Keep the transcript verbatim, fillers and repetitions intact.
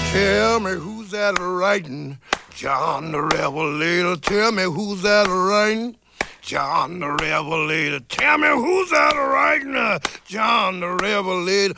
Tell me who's that writing? John the Revelator. Tell me who's that writing? John the Revelator. Tell me who's that writing? John the Revelator.